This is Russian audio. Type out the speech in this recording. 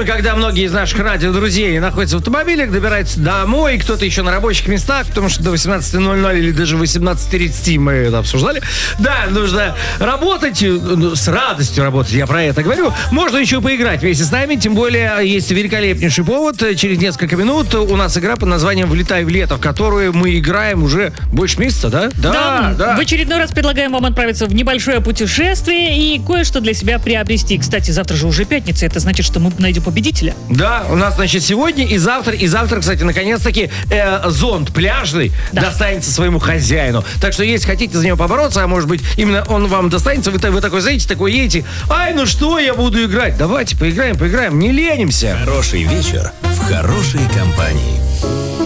время, когда многие из наших радиодрузей находятся в автомобилях, добираются домой, кто-то еще на рабочих местах, потому что до 18:00 или даже 18:30 мы это обсуждали. Да, нужно работать, с радостью работать, я про это говорю. Можно еще поиграть вместе с нами, тем более есть великолепнейший повод. Через несколько минут у нас игра под названием «Влетай в лето», в которую мы играем уже больше месяца, да? Да. В очередной раз предлагаем вам отправиться в небольшое путешествие и кое-что для себя приобрести. Кстати, завтра же уже пятница, это значит, что мы найдем победителя. Да, у нас, значит, сегодня и завтра, кстати, наконец-таки зонт пляжный достанется своему хозяину. Так что, если хотите за него побороться, а может быть, именно он вам достанется, вы такой, знаете, такой едете, ай, ну что, я буду играть. Давайте поиграем, не ленимся. Хороший вечер в хорошей компании.